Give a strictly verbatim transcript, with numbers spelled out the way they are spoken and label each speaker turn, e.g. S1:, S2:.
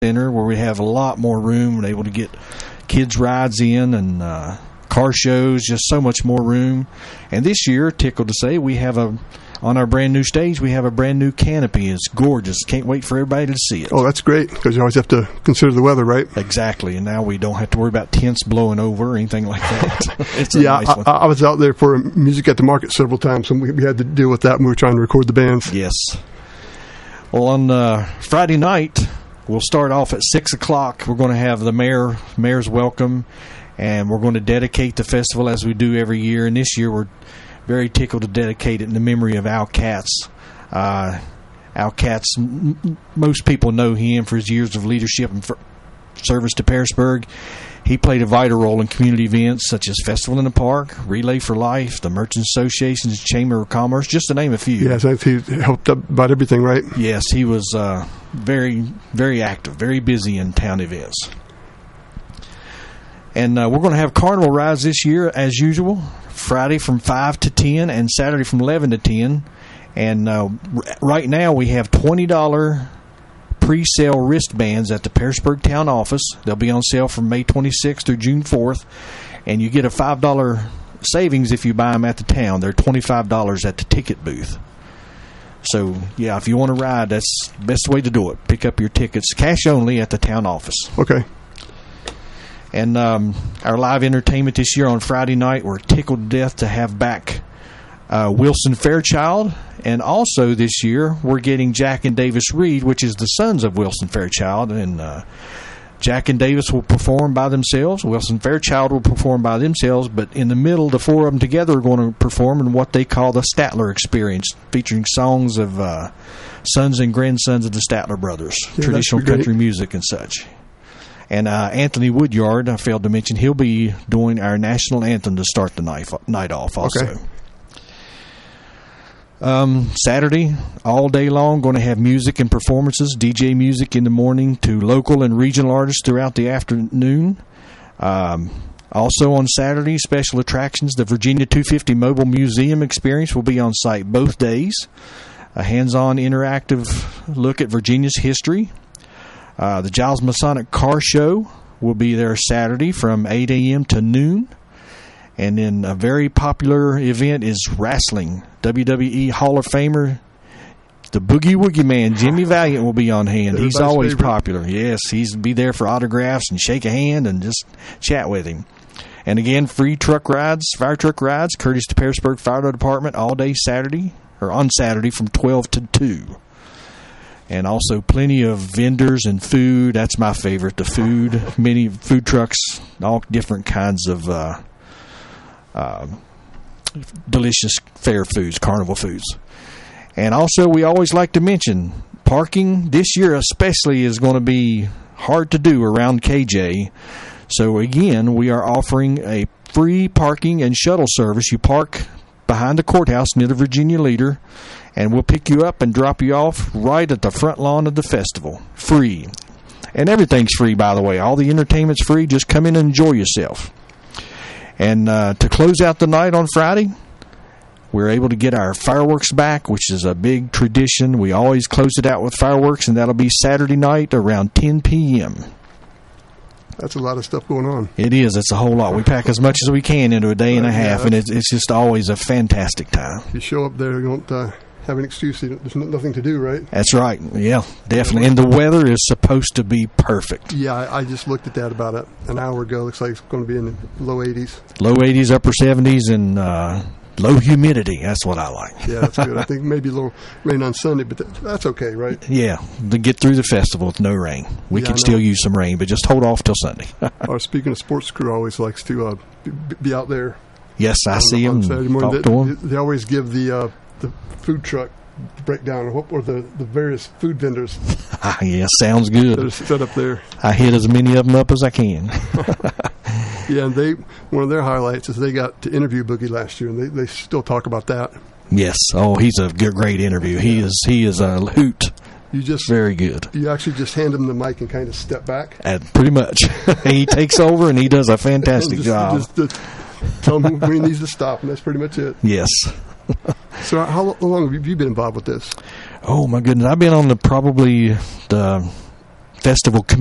S1: center where we have a lot more room and able to get kids rides in and uh, car shows, just so much more room. And this year, tickled to say, we have a on our brand new stage, we have a brand new canopy. It's gorgeous. Can't wait for everybody to see it.
S2: Oh, that's great, because you always have to consider the weather, right?
S1: Exactly. And now we don't have to worry about tents blowing over or anything like that. It's a
S2: yeah,
S1: nice
S2: I,
S1: one.
S2: I was out there for Music at the Market several times, and we, we had to deal with that when we were trying to record the bands.
S1: Yes. Well, on uh, Friday night, we'll start off at six o'clock. We're going to have the mayor, mayor's welcome, and we're going to dedicate the festival as we do every year. And this year, we're very tickled to dedicate it in the memory of Al Katz. Uh, Al Katz, m- most people know him for his years of leadership and for service to Pearisburg. He played a vital role in community events such as Festival in the Park, Relay for Life, the Merchant Association's Chamber of Commerce, just to name a few.
S2: Yes, he helped about everything, right?
S1: Yes, he was uh, very, very active, very busy in town events. And uh, we're going to have carnival rides this year as usual, Friday from five to ten and Saturday from eleven to ten. And uh, r- right now we have twenty dollars pre-sale wristbands at the Pearisburg Town Office. They'll be on sale from May twenty-sixth through June fourth. And you get a five dollars savings if you buy them at the town. They're twenty-five dollars at the ticket booth. So, yeah, if you want to ride, that's the best way to do it. Pick up your tickets, cash only, at the town office.
S2: Okay.
S1: And um, our live entertainment this year on Friday night, we're tickled to death to have back uh, Wilson Fairchild. And also this year, we're getting Jack and Davis Reed, which is the sons of Wilson Fairchild. And uh, Jack and Davis will perform by themselves. Wilson Fairchild will perform by themselves. But in the middle, the four of them together are going to perform in what they call the Statler Experience, featuring songs of uh, sons and grandsons of the Statler brothers,
S2: yeah,
S1: traditional country music and such. And uh, Anthony Woodyard, I failed to mention, he'll be doing our national anthem to start the night, night off also.
S2: Okay.
S1: Um, Saturday, all day long, going to have music and performances, D J music in the morning to local and regional artists throughout the afternoon. Um, also on Saturday, special attractions, the Virginia two fifty Mobile Museum Experience will be on site both days. A hands-on interactive look at Virginia's history. Uh, the Giles Masonic Car Show will be there Saturday from eight a.m. to noon. And then a very popular event is wrestling. W W E Hall of Famer, the Boogie Woogie Man, Jimmy Valiant, will be on hand.
S2: Everybody's
S1: he's always
S2: favorite.
S1: popular. Yes, he's be there for autographs and shake a hand and just chat with him. And again, free truck rides, fire truck rides, courtesy to Pearisburg Fire Department all day Saturday, or on Saturday from twelve to two. And also plenty of vendors and food. That's my favorite, the food. Many food trucks, all different kinds of uh, uh, delicious fair foods, carnival foods. And also we always like to mention, parking this year especially is going to be hard to do around K J. So again, we are offering a free parking and shuttle service. You park behind the courthouse near the Virginia Leader, and we'll pick you up and drop you off right at the front lawn of the festival. Free. And everything's free, by the way. All the entertainment's free. Just come in and enjoy yourself. And uh, to close out the night on Friday, we're able to get our fireworks back, which is a big tradition. We always close it out with fireworks, and that'll be Saturday night around ten p.m.
S2: That's a lot of stuff going on.
S1: It is. It's a whole lot. We pack as much as we can into a day and a half, yeah, and it's, it's just always a fantastic time.
S2: You show up there, you don't uh, have an excuse. There's nothing to do, right?
S1: That's right. Yeah, definitely. And the weather is supposed to be perfect.
S2: Yeah, I, I just looked at that about a, an hour ago. Looks like it's going to be in the low eighties.
S1: Low eighties, upper seventies, and uh, low humidity. That's what I like.
S2: Yeah, that's good. I think maybe a little rain on Sunday, but th- that's okay, right?
S1: Yeah, to get through the festival with no rain. We
S2: yeah,
S1: can still use some rain, but just hold off till Sunday.
S2: Our speaking of sports crew always likes to uh, be, be out there.
S1: Yes, I
S2: on,
S1: see
S2: on
S1: them.
S2: Saturday morning.
S1: Talk
S2: They,
S1: to them.
S2: they always give the uh, the food truck breakdown or, what, or the, the various food vendors
S1: Yeah, sounds
S2: that are
S1: good.
S2: set up there.
S1: I hit as many of them up as I can.
S2: Yeah, and they one of their highlights is they got to interview Boogie last year, and they, they still talk about that.
S1: Yes. Oh, he's a good, great interview. He is. He is a hoot.
S2: You just
S1: Very good.
S2: You actually just hand him the mic and kind of step back.
S1: And pretty much, he takes over and he does a fantastic
S2: just,
S1: job.
S2: Just, uh, tell him when he needs to stop, and that's pretty much it.
S1: Yes.
S2: So, how long have you been involved with this?
S1: Oh my goodness, I've been on the probably the festival